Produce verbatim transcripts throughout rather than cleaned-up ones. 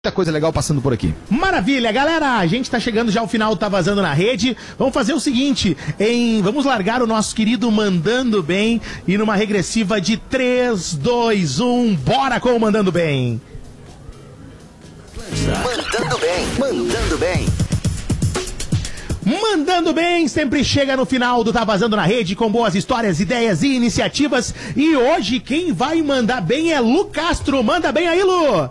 Muita coisa legal passando por aqui. Maravilha, galera, a gente tá chegando já ao final, tá vazando na rede. Vamos fazer o seguinte, em... vamos largar o nosso querido Mandando Bem e numa regressiva de três, dois, um, bora com o Mandando Bem. Mandando Bem, Mandando Bem. Mandando Bem sempre chega no final do Tá Vazando na Rede com boas histórias, ideias e iniciativas. E hoje quem vai mandar bem é Lu Castro. Manda bem aí, Lu!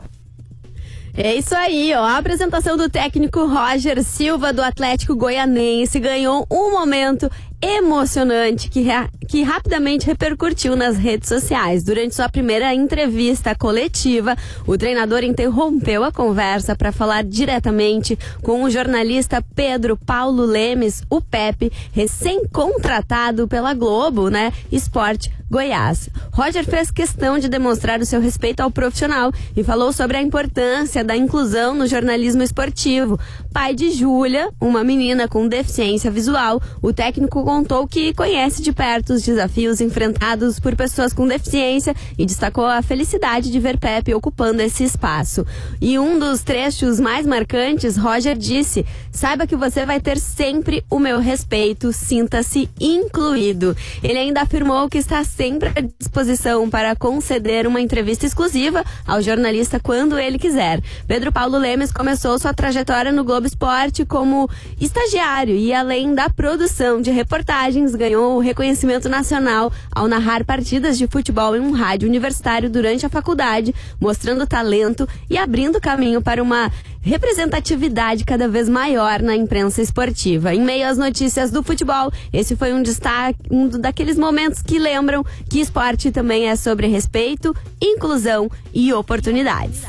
É isso aí, ó. A apresentação do técnico Roger Silva do Atlético Goianense ganhou um momento emocionante que, que rapidamente repercutiu nas redes sociais. Durante sua primeira entrevista coletiva, o treinador interrompeu a conversa para falar diretamente com o jornalista Pedro Paulo Lemes, o Pepe, recém-contratado pela Globo, né, Esporte Goiás. Roger fez questão de demonstrar o seu respeito ao profissional e falou sobre a importância da inclusão no jornalismo esportivo. Pai de Júlia, uma menina com deficiência visual, o técnico contou que conhece de perto os desafios enfrentados por pessoas com deficiência e destacou a felicidade de ver Pepe ocupando esse espaço. E um dos trechos mais marcantes, Roger disse: "Saiba que você vai ter sempre o meu respeito, sinta-se incluído." Ele ainda afirmou que está sempre à disposição para conceder uma entrevista exclusiva ao jornalista quando ele quiser. Pedro Paulo Lemes começou sua trajetória no Globo Esporte como estagiário e, além da produção de reportagens, ganhou o reconhecimento nacional ao narrar partidas de futebol em um rádio universitário durante a faculdade, mostrando talento e abrindo caminho para uma representatividade cada vez maior na imprensa esportiva. Em meio às notícias do futebol, esse foi um destaque, um daqueles momentos que lembram que esporte também é sobre respeito, inclusão e oportunidades.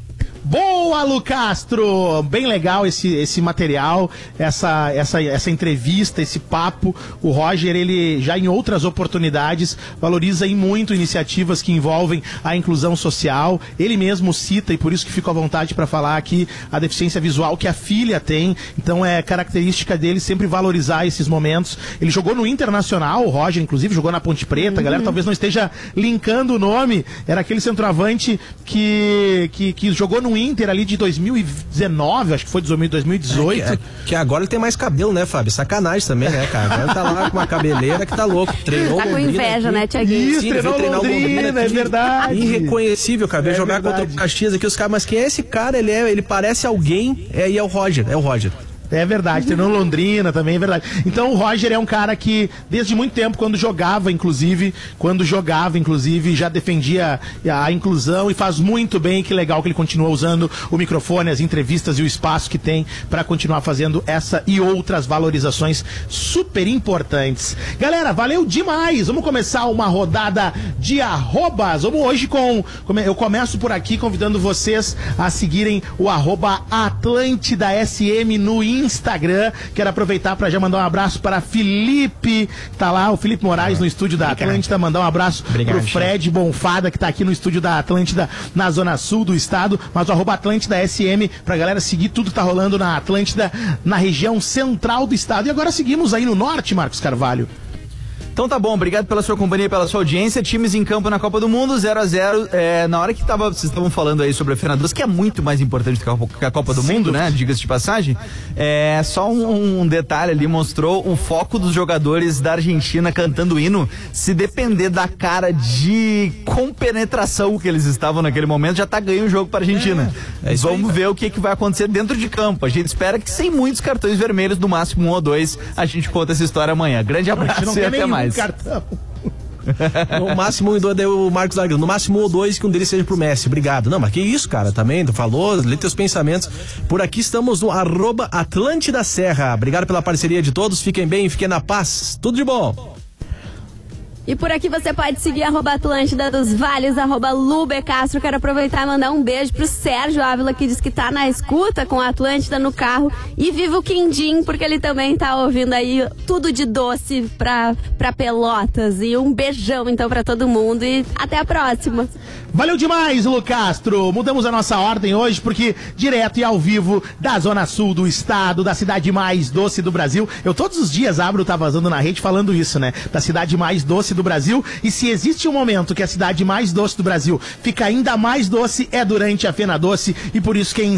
Boa, Lu Castro! Bem legal esse, esse material, essa, essa, essa entrevista, esse papo. O Roger, ele já em outras oportunidades valoriza e muito iniciativas que envolvem a inclusão social. Ele mesmo cita, e por isso que fico à vontade para falar aqui, a deficiência visual que a filha tem. Então é característica dele sempre valorizar esses momentos. Ele jogou no Internacional, o Roger, inclusive, jogou na Ponte Preta. Uhum. A galera talvez não esteja linkando o nome. Era aquele centroavante que, que, que jogou no Inter ali de dois mil e dezenove, acho que foi dois mil e dezoito. É, que, é, que agora ele tem mais cabelo, né, Fábio? Sacanagem também, né, cara? Agora ele tá lá com uma cabeleira que tá louco. Treinou tá com Londrina inveja, aqui. né, Thiaguinho? Isso, treinou treinar Londrina, Londrina é verdade. Irreconhecível, cara. Veio é jogar verdade. contra o Caxias aqui, os caras, mas quem é esse cara? Ele, é, ele parece alguém, é, e é o Roger, é o Roger. É verdade, treinou Londrina também, é verdade. Então o Roger é um cara que, desde muito tempo, quando jogava, inclusive, quando jogava, inclusive, já defendia a inclusão e faz muito bem, que legal que ele continua usando o microfone, as entrevistas e o espaço que tem para continuar fazendo essa e outras valorizações super importantes. Galera, valeu demais! Vamos começar uma rodada de arrobas. Vamos hoje com... Eu começo por aqui convidando vocês a seguirem o arroba Atlântida S M no Instagram. Instagram. Quero aproveitar para já mandar um abraço para Felipe, tá lá, o Felipe Moraes no estúdio da Atlântida, mandar um abraço Obrigado, pro Fred chefe. Bonfada, que tá aqui no estúdio da Atlântida, na zona sul do estado, mas o arroba Atlântida S M, pra galera seguir tudo que tá rolando na Atlântida, na região central do estado. E agora seguimos aí no norte, Marcos Carvalho. Então tá bom, obrigado pela sua companhia e pela sua audiência. Times em campo na Copa do Mundo, zero a zero. É, na hora que tava, vocês estavam falando aí sobre a Fernandes, que é muito mais importante do que a Copa do Sem Mundo, dúvida. Né? Diga-se de passagem. É, só um, um detalhe ali, mostrou o foco dos jogadores da Argentina cantando o hino. Se depender da cara de compenetração que eles estavam naquele momento, já tá ganho o jogo pra Argentina. É, é Vamos aí, ver o que, que vai acontecer dentro de campo. A gente espera que sem muitos cartões vermelhos, no máximo um ou dois, a gente conta essa história amanhã. Grande abraço e até mais. Cartão. No máximo um e dois, o Marcos Largano. No máximo um ou dois, que um deles seja pro Messi. Obrigado. Não, mas que isso, cara, também, tu falou, lê teus pensamentos. Por aqui estamos no arroba Atlântida Serra. Obrigado pela parceria de todos, fiquem bem, fiquem na paz. Tudo de bom. E por aqui você pode seguir arroba Atlântida dos Vales, arroba Lube Castro. Quero aproveitar e mandar um beijo pro Sérgio Ávila, que diz que tá na escuta com a Atlântida no carro. E viva o Quindim, porque ele também tá ouvindo aí tudo de doce pra, pra Pelotas. E um beijão então pra todo mundo e até a próxima. Valeu demais, Lu Castro. Mudamos a nossa ordem hoje porque direto e ao vivo da zona sul do estado, da cidade mais doce do Brasil. Eu todos os dias abro o Tá Vazando na Rede falando isso, né? Da cidade mais doce do do Brasil. E se existe um momento que a cidade mais doce do Brasil fica ainda mais doce, é durante a Fena Doce. E por isso quem